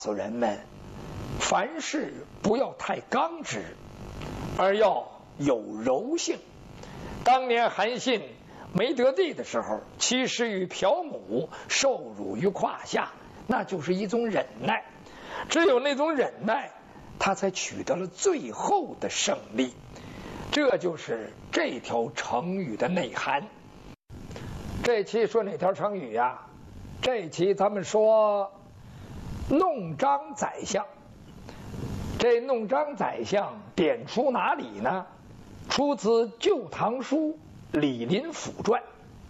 诉人们，凡事不要太刚直，而要有柔性。当年韩信没得地的时候，欺师于朴母，受辱于胯下，那就是一种忍耐。只有那种忍耐，他才取得了最后的胜利。这就是这条成语的内涵。这期说哪条成语呀？这期咱们说弄璋宰相。这弄璋宰相点出哪里呢？出自《旧唐书·李林甫传》。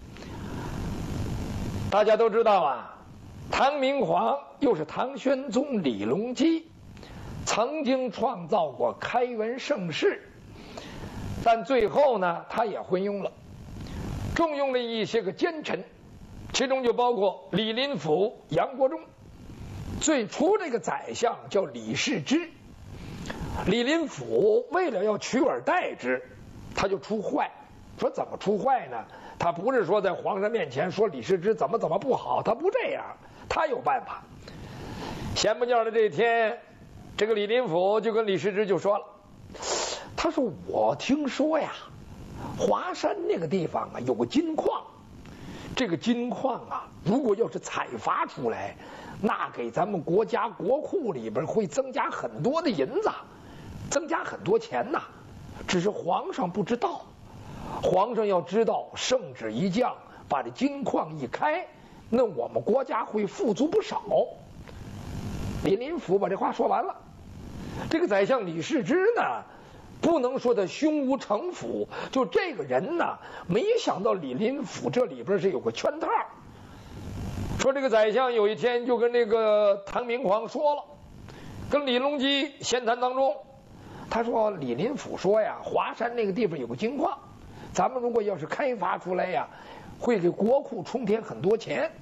大家都知道啊，唐明皇又是唐玄宗李隆基，曾经创造过开元盛世，但最后呢，他也昏庸了，重用了一些个奸臣，其中就包括李林甫、杨国忠。最初这个宰相叫李世之，李林甫为了要取而代之，他就出坏。说怎么出坏呢？他不是说在皇上面前说李世之怎么不好，他不这样，他有办法。闲不觉的这一天，这个李林甫就跟李世之就说了，他说我听说呀，华山那个地方啊有个金矿，这个金矿啊如果要是采伐出来，那给咱们国家国库里边会增加很多的银子，增加很多钱呐。只是皇上不知道，皇上要知道，圣旨一降，把这金矿一开，那我们国家会富足不少。李林甫把这话说完了，这个宰相李世之呢，不能说他胸无城府，就这个人呢，没想到李林甫这里边是有个圈套。说这个宰相有一天就跟那个唐明皇说了，跟李隆基闲谈当中，他说李林甫说呀，华山那个地方有个金矿，咱们如果要是开发出来呀，会给国库充填很多钱。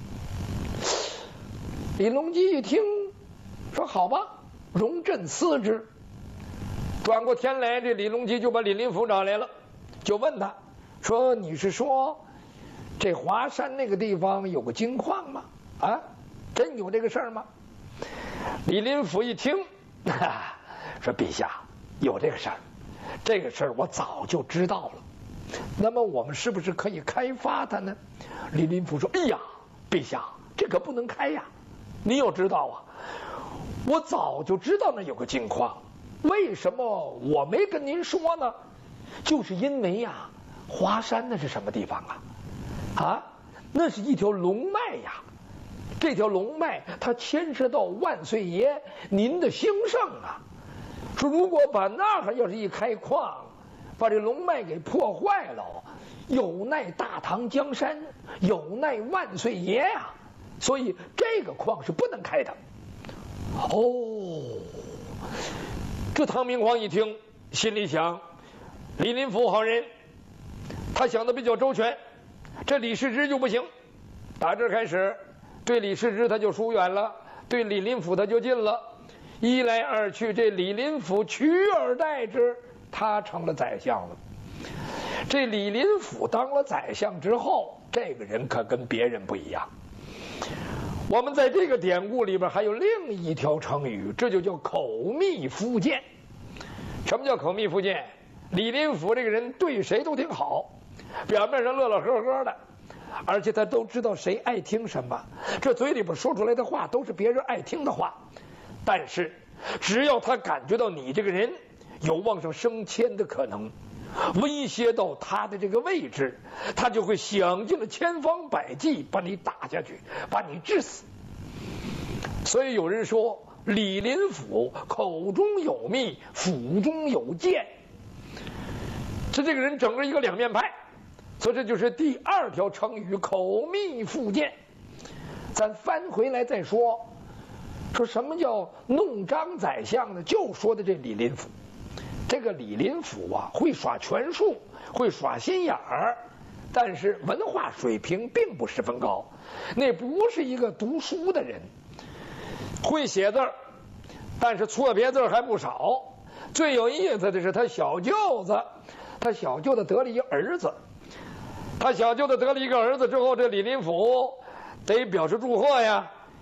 李隆基一听，说好吧，容朕思之。转过天来，这李隆基就把李林甫找来了，就问他说，你是说这华山那个地方有个金矿吗？啊，真有这个事儿吗？李林甫一听，说陛下，有这个事儿，这个事儿我早就知道了。那么我们是不是可以开发它呢？李林甫说，哎呀，陛下，这可不能开呀！你又知道啊，我早就知道那有个金矿，为什么我没跟您说呢？就是因为呀，华山那是什么地方啊？啊，那是一条龙脉呀！这条龙脉它牵涉到万岁爷您的兴盛啊！说如果把那儿要是一开矿，把这龙脉给破坏了，有奈大唐江山，有奈万岁爷呀！所以这个矿是不能开的。哦，这唐明皇一听，心里想，李林甫好人，他想的比较周全。这李世之就不行，打这开始，对李世之他就疏远了，对李林甫他就近了。一来二去，这李林甫取而代之，他成了宰相了。这李林甫当了宰相之后，这个人可跟别人不一样。我们在这个典故里边还有另一条成语，这就叫口蜜腹剑。什么叫口蜜腹剑？李林甫这个人对谁都挺好，表面上乐乐呵呵的，而且他都知道谁爱听什么，这嘴里边说出来的话都是别人爱听的话。但是只要他感觉到你这个人有往上升迁的可能，威胁到他的这个位置，他就会想尽了千方百计把你打下去，把你治死。所以有人说李林甫口中有蜜，腹中有剑，是这个人整个一个两面派。所以这就是第二条成语，口蜜腹剑。咱翻回来再说，说什么叫弄璋宰相呢？就说的这李林甫。这个李林甫啊，会耍权术，会耍心眼儿，但是文化水平并不十分高，那不是一个读书的人。会写字儿，但是错别字还不少。最有意思的是他小舅子，得了一儿子。他小舅子得了一个儿子之后，这李林甫得表示祝贺呀，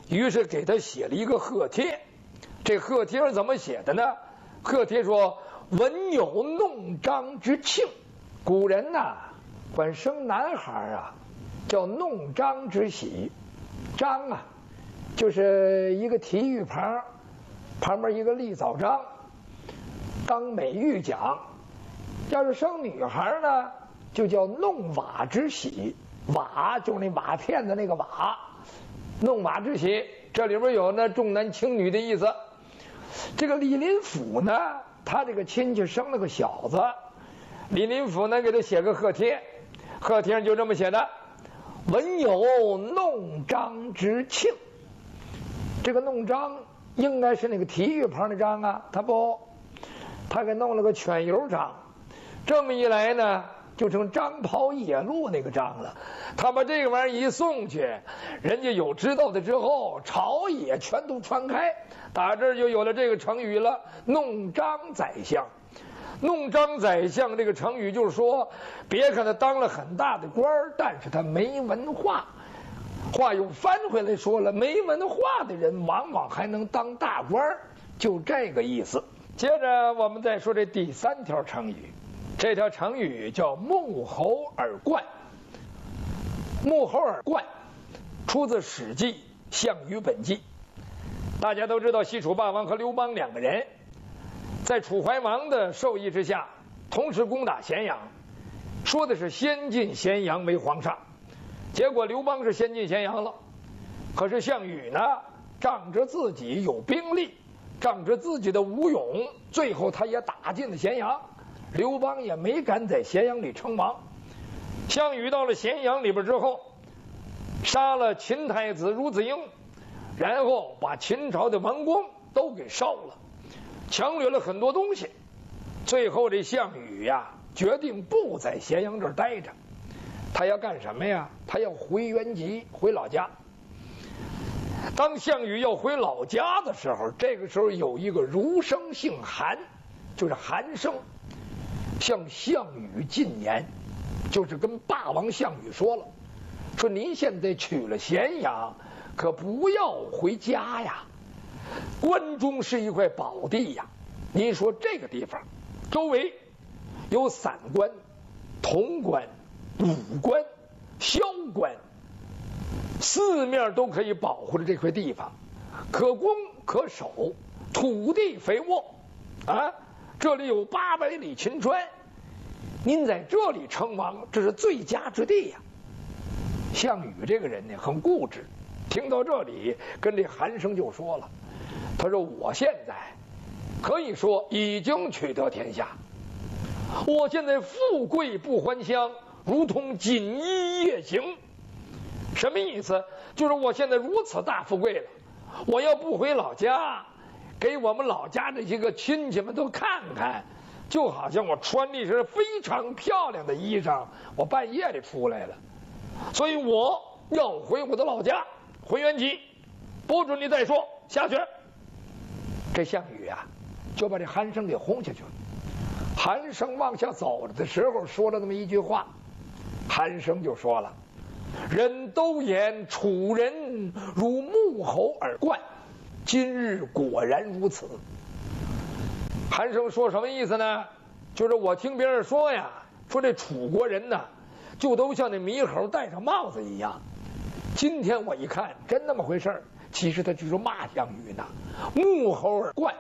于是给他写了一个贺帖。这贺帖怎么写的呢？贺帖说：“文有弄璋之庆。”古人呐，管生男孩啊叫弄璋之喜。璋啊，就是一个体育旁，旁边一个立早章，当美玉奖。要是生女孩呢，就叫弄瓦之喜。瓦就是那瓦片的那个瓦，弄瓦之喜，这里边有那重男轻女的意思。这个李林甫呢，他这个亲戚生了个小子，李林甫呢给他写个贺帖，贺帖上就这么写的：文有弄璋之庆。这个弄璋应该是那个体育旁的章啊，他不，他给弄了个犬油章。这么一来呢，就成张袍野鹿那个章了。他把这个玩意儿一送去，人家有知道的之后，朝野全都传开，打这儿就有了这个成语了，弄璋宰相。弄璋宰相这个成语就是说，别看他当了很大的官儿，但是他没文化。话又翻回来说了，没文化的人往往还能当大官儿，就这个意思。接着我们再说这第3条成语，这条成语叫沐猴而冠。沐猴而冠出自《史记·项羽本纪》。大家都知道，西楚霸王和刘邦2个人在楚怀王的授意之下，同时攻打咸阳，说的是先进咸阳为皇上。结果刘邦是先进咸阳了，可是项羽呢，仗着自己有兵力，仗着自己的武勇，最后他也打进了咸阳，刘邦也没敢在咸阳里称王。项羽到了咸阳里边之后，杀了秦太子孺子婴，然后把秦朝的王宫都给烧了，抢掠了很多东西。最后这项羽呀，决定不在咸阳这儿待着，他要干什么呀？他要回原籍，回老家。当项羽要回老家的时候，这个时候有一个儒生姓韩，就是韩生，向项羽进言，就是跟霸王项羽说了，说您现在取了咸阳，可不要回家呀，关中是一块宝地呀。您说这个地方周围有散关、潼关、武关、萧关，四面都可以保护着这块地方，可攻可守，土地肥沃啊！这里有800里秦川，您在这里称王，这是最佳之地呀。项羽这个人呢，很固执，听到这里，跟这韩生就说了，他说：“我现在可以说已经取得天下，我现在富贵不还乡，如同锦衣夜行。”什么意思？就是我现在如此大富贵了，我要不回老家，给我们老家这些个亲戚们都看看，就好像我穿的是非常漂亮的衣裳，我半夜里出来了，所以我要回我的老家，回原籍，不准你再说下去。这项羽啊，就把这韩生给轰下去了。韩生往下走着的时候，说了那么一句话，韩生就说了：“人都言楚人如沐猴而冠，今日果然如此。”韩生说什么意思呢？就是我听别人说呀，说这楚国人呢，就都像那猕猴戴上帽子一样。今天我一看，真那么回事儿。其实他就是骂项羽呢，沐猴而冠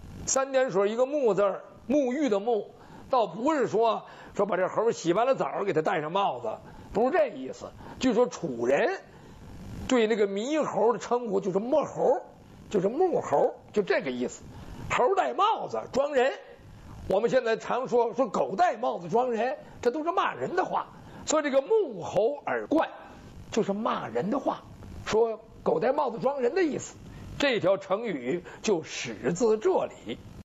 ，3点水一个沐字儿，沐浴的沐，倒不是说把这猴洗完了澡给他戴上帽子，不是这意思。据说楚人对那个猕猴的称呼就是摸猴，就是沐猴，就这个意思。猴戴帽子装人，我们现在常说狗戴帽子装人，这都是骂人的话。所以这个沐猴而冠就是骂人的话，说狗戴帽子装人的意思。这条成语就始自这里。